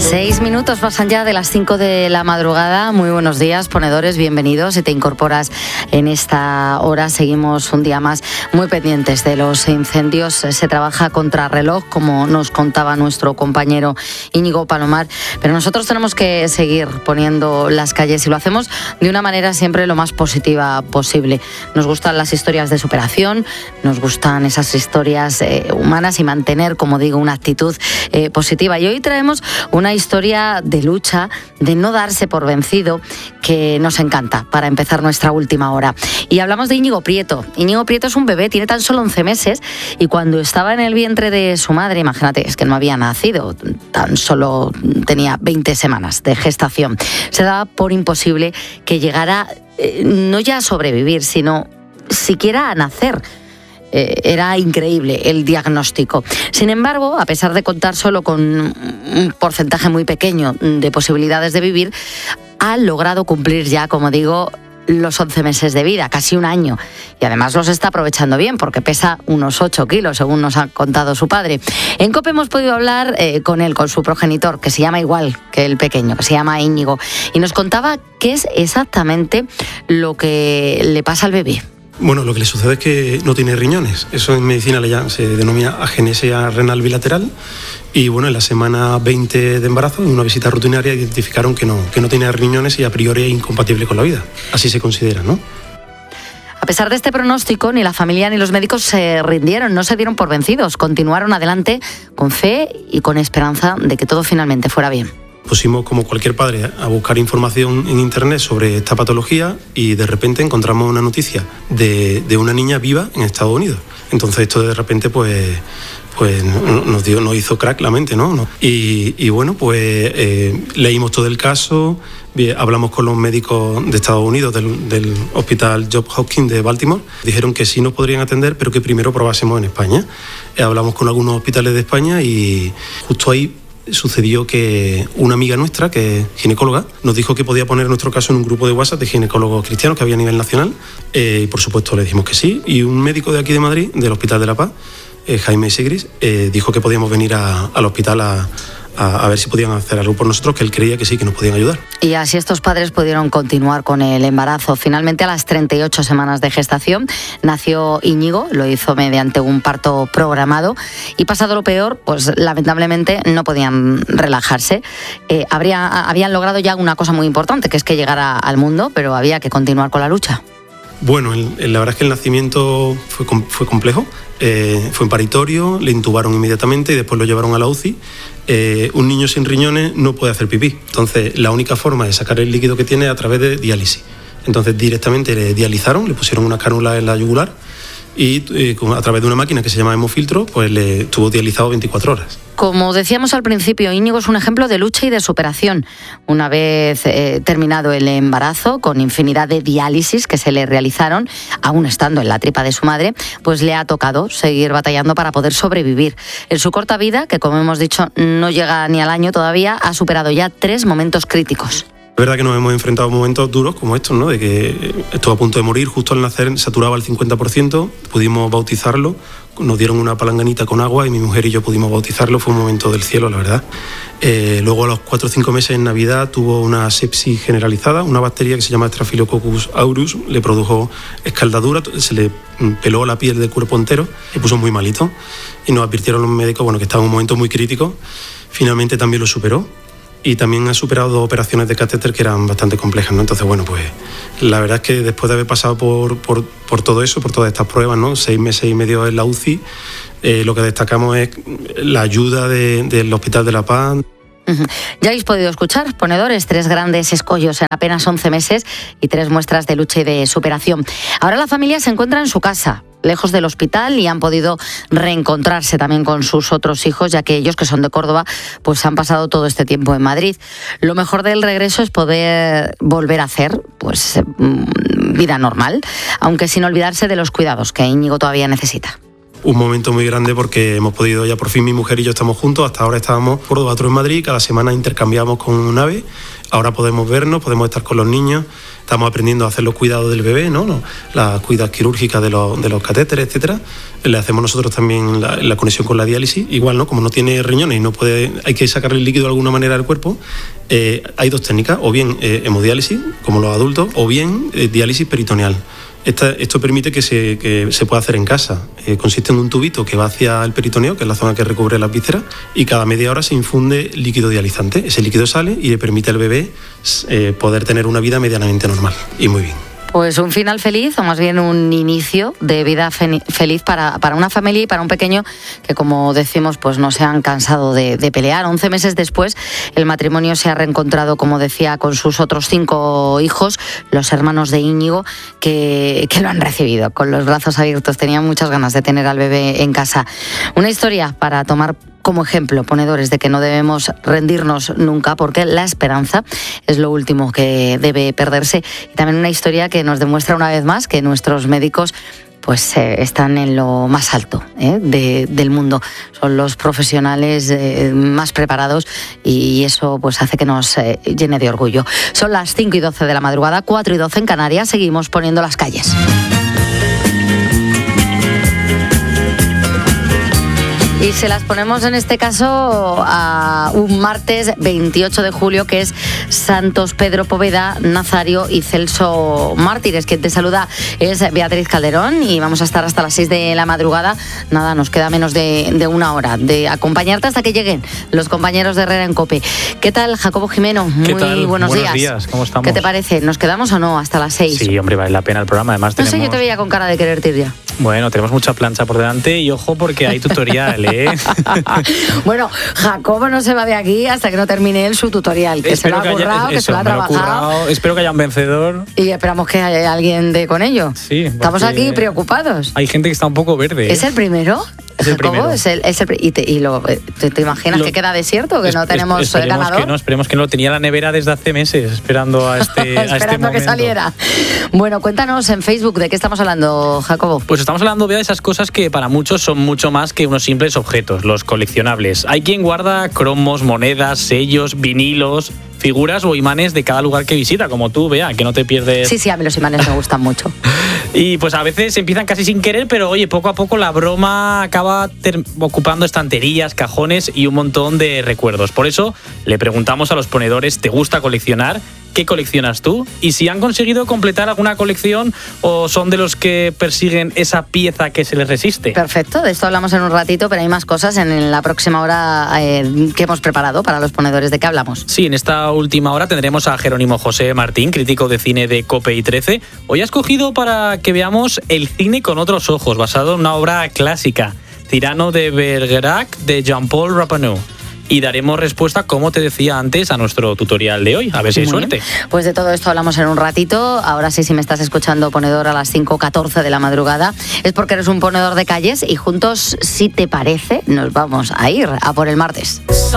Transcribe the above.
6 minutos pasan ya de las 5 de la madrugada. Muy buenos días, ponedores, bienvenidos. Si te incorporas en esta hora, seguimos un día más muy pendientes de los incendios. Se trabaja contrarreloj, como nos contaba nuestro compañero Íñigo Palomar, pero nosotros tenemos que seguir poniendo las calles y lo hacemos de una manera siempre lo más positiva posible. Nos gustan las historias de superación, nos gustan esas historias humanas y mantener, como digo, una actitud positiva. Y hoy traemos una historia de lucha, de no darse por vencido, que nos encanta para empezar nuestra última hora. Y hablamos de Íñigo Prieto. Íñigo Prieto es un bebé, tiene tan solo 11 meses y cuando estaba en el vientre de su madre, imagínate, es que no había nacido, tan solo tenía 20 semanas de gestación. Se daba por imposible que llegara no ya a sobrevivir, sino siquiera a nacer. Era increíble el diagnóstico. Sin embargo, a pesar de contar solo con un porcentaje muy pequeño de posibilidades de vivir, ha logrado cumplir ya, como digo, los 11 meses de vida, casi un año. Y además los está aprovechando bien porque pesa unos 8 kilos, según nos ha contado su padre. En COPE hemos podido hablar con él, con su progenitor, que se llama igual que el pequeño, que se llama Íñigo. Y nos contaba qué es exactamente lo que le pasa al bebé. Bueno, lo que le sucede es que no tiene riñones. Eso en medicina se denomina agenesia renal bilateral. Y bueno, en la semana 20 de embarazo, en una visita rutinaria, identificaron que no tiene riñones y a priori es incompatible con la vida. Así se considera, ¿no? A pesar de este pronóstico, ni la familia ni los médicos se rindieron, no se dieron por vencidos. Continuaron adelante con fe y con esperanza de que todo finalmente fuera bien. Pusimos, como cualquier padre, a buscar información en internet sobre esta patología y de repente encontramos una noticia de una niña viva en Estados Unidos. Entonces esto de repente pues nos hizo crack la mente, ¿no? Y bueno, pues leímos todo el caso, hablamos con los médicos de Estados Unidos del Hospital Johns Hopkins de Baltimore. Dijeron que sí nos podrían atender, pero que primero probásemos en España. Hablamos con algunos hospitales de España y justo ahí sucedió que una amiga nuestra, que es ginecóloga, nos dijo que podía poner nuestro caso en un grupo de WhatsApp de ginecólogos cristianos que había a nivel nacional. Y por supuesto le dijimos que sí. Y un médico de aquí de Madrid, del Hospital de la Paz, Jaime Sigris, dijo que podíamos venir al hospital a ver si podían hacer algo por nosotros, que él creía que sí, que nos podían ayudar. Y así estos padres pudieron continuar con el embarazo. Finalmente, a las 38 semanas de gestación, nació Íñigo, lo hizo mediante un parto programado y pasado lo peor, pues lamentablemente no podían relajarse. Habían logrado ya una cosa muy importante, que es que llegara al mundo, pero había que continuar con la lucha. Bueno, la verdad es que el nacimiento fue complejo. Fue en paritorio, le intubaron inmediatamente y después lo llevaron a la UCI. Un niño sin riñones no puede hacer pipí, entonces la única forma de sacar el líquido que tiene es a través de diálisis. Entonces directamente le dializaron, le pusieron una cánula en la yugular y a través de una máquina que se llama hemofiltro, pues le estuvo dializado 24 horas. Como decíamos al principio, Íñigo es un ejemplo de lucha y de superación. Una vez terminado el embarazo, con infinidad de diálisis que se le realizaron, aún estando en la tripa de su madre, pues le ha tocado seguir batallando para poder sobrevivir. En su corta vida, que como hemos dicho no llega ni al año todavía, ha superado ya 3 momentos críticos. Es verdad que nos hemos enfrentado a momentos duros como estos, ¿no? De que estuvo a punto de morir, justo al nacer saturaba el 50%, pudimos bautizarlo, nos dieron una palanganita con agua y mi mujer y yo pudimos bautizarlo, fue un momento del cielo, la verdad. Luego a los 4 o 5 meses en Navidad tuvo una sepsis generalizada, una bacteria que se llama Staphylococcus aureus, le produjo escaldadura, se le peló la piel del cuerpo entero y puso muy malito y nos advirtieron los médicos, bueno, que estaba en un momento muy crítico. Finalmente también lo superó. Y también ha superado 2 operaciones de catéter que eran bastante complejas, ¿no? Entonces, bueno, pues la verdad es que después de haber pasado por todo eso, por todas estas pruebas, ¿no? 6 meses y medio en la UCI, lo que destacamos es la ayuda del Hospital de la Paz. Ya habéis podido escuchar, ponedores, 3 grandes escollos en apenas 11 meses y 3 muestras de lucha y de superación. Ahora la familia se encuentra en su casa, lejos del hospital, y han podido reencontrarse también con sus otros hijos, ya que ellos, que son de Córdoba, pues han pasado todo este tiempo en Madrid. Lo mejor del regreso es poder volver a hacer pues vida normal, aunque sin olvidarse de los cuidados que Íñigo todavía necesita. un momento muy grande porque hemos podido, ya por fin mi mujer y yo estamos juntos. Hasta ahora estábamos por 2 a 3 en Madrid, cada semana intercambiamos con un ave. Ahora podemos vernos, podemos estar con los niños, estamos aprendiendo a hacer los cuidados del bebé, ¿no? Las cuidadas quirúrgicas de los catéteres, etcétera. Le hacemos nosotros también la conexión con la diálisis. Igual, ¿no? Como no tiene riñones y hay que sacarle el líquido de alguna manera del cuerpo, hay 2 técnicas, o bien hemodiálisis, como los adultos, o bien diálisis peritoneal. Esto permite que se pueda hacer en casa. Consiste en un tubito que va hacia el peritoneo, que es la zona que recubre las vísceras, y cada media hora se infunde líquido dializante. Ese líquido sale y le permite al bebé poder tener una vida medianamente normal y muy bien. Pues un final feliz, o más bien un inicio de vida feliz para una familia y para un pequeño que, como decimos, pues no se han cansado de pelear. 11 meses después, el matrimonio se ha reencontrado, como decía, con sus otros 5 hijos, los hermanos de Íñigo, que lo han recibido con los brazos abiertos. Tenían muchas ganas de tener al bebé en casa. Una historia para tomar como ejemplo, ponedores, de que no debemos rendirnos nunca, porque la esperanza es lo último que debe perderse. Y también una historia que nos demuestra una vez más que nuestros médicos pues están en lo más alto del mundo. Son los profesionales más preparados y eso pues hace que nos llene de orgullo. Son las 5:12 de la madrugada, 4:12 en Canarias. Seguimos poniendo las calles. Y se las ponemos en este caso a un martes 28 de julio, que es Santos Pedro Poveda, Nazario y Celso Mártires. Quien te saluda es Beatriz Calderón y vamos a estar hasta las 6 de la madrugada. Nada, nos queda menos de una hora de acompañarte hasta que lleguen los compañeros de Herrera en COPE. ¿Qué tal, Jacobo Jimeno? Muy buenos días. Buenos días, ¿cómo estamos? ¿Qué te parece? ¿Nos quedamos o no hasta las 6? Sí, hombre, vale la pena el programa. Además, no sé, yo te veía con cara de quererte ir ya. Bueno, tenemos mucha plancha por delante y ojo porque hay tutorial, ¿eh? Bueno, Jacobo no se va de aquí hasta que no termine él su tutorial, que se lo ha currado, que se lo ha trabajado. Espero que haya un vencedor. Y esperamos que haya alguien con ello. Sí. Estamos aquí preocupados. Hay gente que está un poco verde. ¿Es el primero? Es el primero. ¿Te imaginas que queda desierto, que no tenemos ganador? Esperemos que no. Tenía la nevera desde hace meses esperando a este esperando a que saliera. Bueno, cuéntanos en Facebook de qué estamos hablando, Jacobo. Pues estamos hablando de esas cosas que para muchos son mucho más que unos simples objetos, los coleccionables. Hay quien guarda cromos, monedas, sellos, vinilos, figuras o imanes de cada lugar que visita, como tú, Bea, que no te pierdes. Sí, a mí los imanes me gustan mucho. Y pues a veces empiezan casi sin querer, pero oye, poco a poco la broma acaba ocupando estanterías, cajones y un montón de recuerdos. Por eso le preguntamos a los ponedores, ¿te gusta coleccionar? ¿Qué coleccionas tú? Y si han conseguido completar alguna colección o son de los que persiguen esa pieza que se les resiste. Perfecto, de esto hablamos en un ratito, pero hay más cosas en la próxima hora que hemos preparado para los ponedores. ¿De qué hablamos? Sí, en esta última hora tendremos a Jerónimo José Martín, crítico de cine de COPE y 13. Hoy ha escogido para que veamos el cine con otros ojos, basado en una obra clásica, Cyrano de Bergerac, de Jean-Paul Rappeneau. Y daremos respuesta, como te decía antes, a nuestro tutorial de hoy. A ver si hay suerte. Pues de todo esto hablamos en un ratito. Ahora sí, si me estás escuchando, ponedor, a las 5:14 de la madrugada, es porque eres un ponedor de calles y juntos, si te parece, nos vamos a ir a por el martes.